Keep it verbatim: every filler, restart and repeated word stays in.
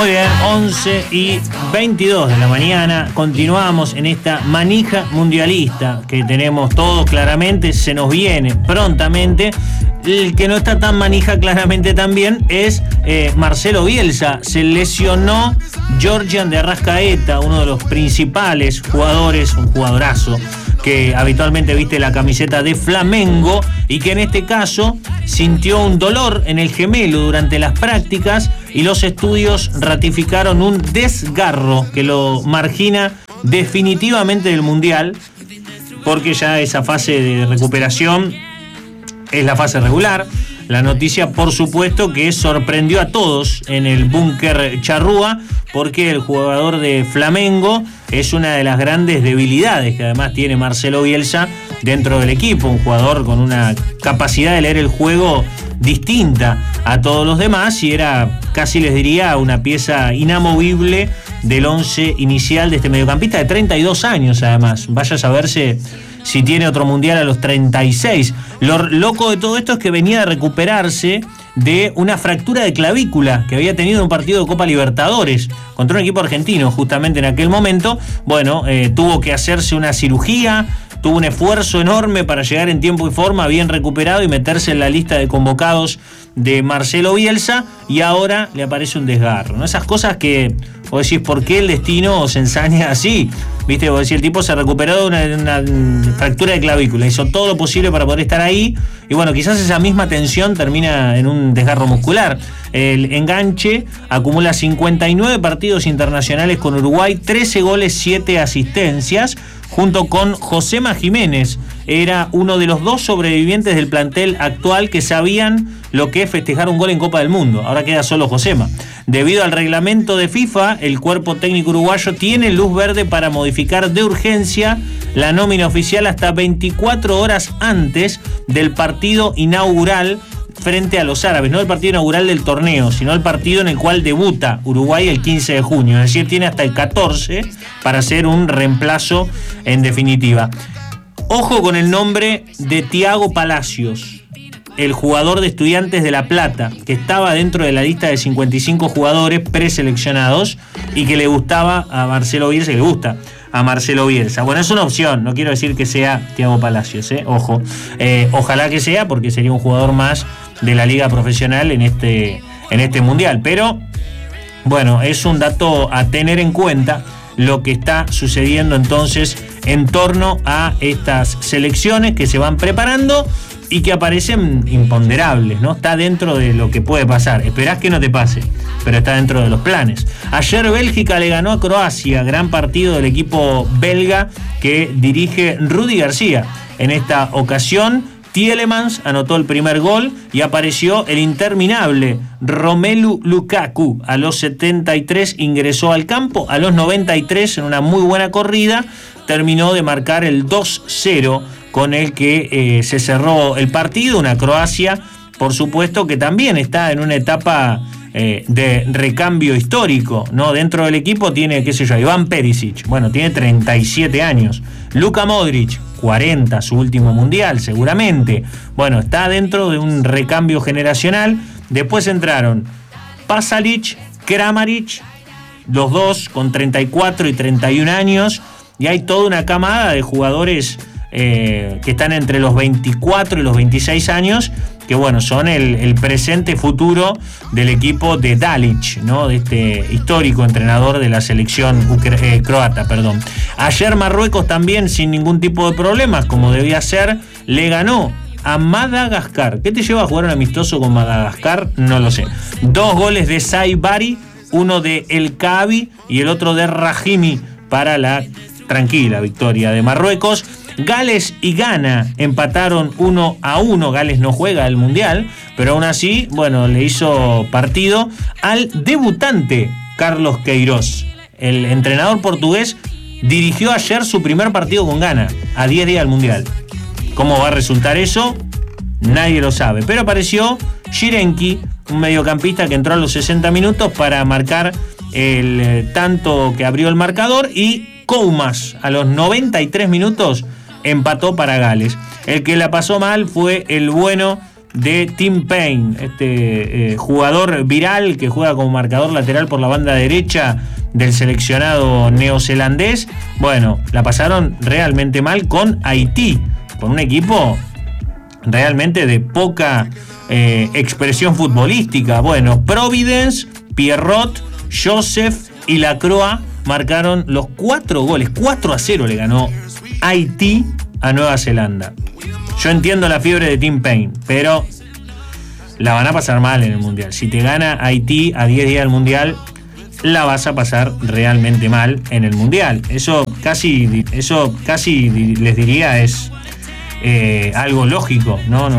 Muy bien, once y veintidós de la mañana, continuamos en esta manija mundialista que tenemos todos claramente, se nos viene prontamente. El que no está tan manija claramente también es eh, Marcelo Bielsa. Se lesionó Georgian de Arrascaeta, uno de los principales jugadores, un jugadorazo que habitualmente viste la camiseta de Flamengo y que en este caso sintió un dolor en el gemelo durante las prácticas y los estudios ratificaron un desgarro que lo margina definitivamente del Mundial, porque ya esa fase de recuperación es la fase regular. La noticia, por supuesto, que sorprendió a todos en el búnker charrúa, porque el jugador de Flamengo es una de las grandes debilidades que además tiene Marcelo Bielsa dentro del equipo, un jugador con una capacidad de leer el juego distinta a todos los demás y era, casi les diría, una pieza inamovible del once inicial de este mediocampista de treinta y dos años además. Vaya a saberse si tiene otro mundial a los treinta y seis. Lo loco de todo esto es que venía de recuperarse de una fractura de clavícula que había tenido en un partido de Copa Libertadores contra un equipo argentino justamente en aquel momento. Bueno, eh, tuvo que hacerse una cirugía, tuvo un esfuerzo enorme para llegar en tiempo y forma bien recuperado y meterse en la lista de convocados de Marcelo Bielsa, y ahora le aparece un desgarro, ¿no? Esas cosas que vos decís, ¿por qué el destino os ensaña así? Viste, vos decís, el tipo se recuperó de una, una fractura de clavícula, hizo todo lo posible para poder estar ahí, y bueno, quizás esa misma tensión termina en un desgarro muscular. El enganche acumula cincuenta y nueve partidos internacionales con Uruguay, trece goles, siete asistencias, junto con Josema Jiménez. Era uno de los dos sobrevivientes del plantel actual que sabían lo que es festejar un gol en Copa del Mundo. Ahora queda solo Josema. Debido al reglamento de FIFA, el cuerpo técnico uruguayo tiene luz verde para modificar de urgencia la nómina oficial hasta veinticuatro horas antes del partido inaugural frente a los árabes, no el partido inaugural del torneo, sino el partido en el cual debuta Uruguay el quince de junio, es decir, tiene hasta el catorce para hacer un reemplazo en definitiva. Ojo con el nombre de Thiago Palacios, el jugador de Estudiantes de La Plata, que estaba dentro de la lista de cincuenta y cinco jugadores preseleccionados y que le gustaba a Marcelo Bielsa, que le gusta a Marcelo Bielsa. Bueno, es una opción, no quiero decir que sea Thiago Palacios, ¿eh? Ojo. Eh, ojalá que sea, porque sería un jugador más de la liga profesional en este, en este mundial. Pero, bueno, es un dato a tener en cuenta lo que está sucediendo entonces en torno a estas selecciones que se van preparando y que aparecen imponderables, ¿no? Está dentro de lo que puede pasar. Esperás que no te pase, pero está dentro de los planes. Ayer Bélgica le ganó a Croacia, gran partido del equipo belga que dirige Rudi García. En esta ocasión, Tielemans anotó el primer gol y apareció el interminable Romelu Lukaku. A los setenta y tres ingresó al campo, a los noventa y tres en una muy buena corrida terminó de marcar el dos cero con el que eh, se cerró el partido. Una Croacia, por supuesto, que también está en una etapa eh, de recambio histórico, ¿no? Dentro del equipo tiene, qué sé yo, Iván Perisic, bueno, tiene treinta y siete años. Luka Modric, cuarenta, su último mundial, seguramente. Bueno, está dentro de un recambio generacional. Después entraron Pasalic, Kramaric, los dos con treinta y cuatro y treinta y un años, y hay toda una camada de jugadores eh, que están entre los veinticuatro y los veintiséis años, que bueno, son el, el presente futuro del equipo de Dalic, ¿no? De este histórico entrenador de la selección ucra- eh, croata, perdón. Ayer Marruecos también, sin ningún tipo de problemas, como debía ser, le ganó a Madagascar. ¿Qué te lleva a jugar un amistoso con Madagascar? No lo sé. Dos goles de Saibari, uno de El Kaabi y el otro de Rahimi para la tranquila victoria de Marruecos. Gales y Ghana empataron uno a uno. Gales no juega el Mundial, pero aún así, bueno, le hizo partido al debutante Carlos Queiroz. El entrenador portugués dirigió ayer su primer partido con Ghana, a diez días del Mundial. ¿Cómo va a resultar eso? Nadie lo sabe. Pero apareció Shirenki, un mediocampista que entró a los sesenta minutos para marcar el eh, tanto que abrió el marcador, y Koumas a los noventa y tres minutos empató para Gales. El que la pasó mal fue el bueno de Tim Payne, este eh, jugador viral que juega como marcador lateral por la banda derecha del seleccionado neozelandés. Bueno, la pasaron realmente mal con Haití, con un equipo realmente de poca eh, expresión futbolística. Bueno, Providence, Pierrot, Joseph y Lacroix marcaron los cuatro goles. cuatro a cero le ganó Haití a Nueva Zelanda. Yo entiendo la fiebre de Tim Payne, pero la van a pasar mal en el Mundial. Si te gana Haití a diez días del Mundial, la vas a pasar realmente mal en el Mundial. Eso casi, eso casi les diría es eh, algo lógico, ¿no? No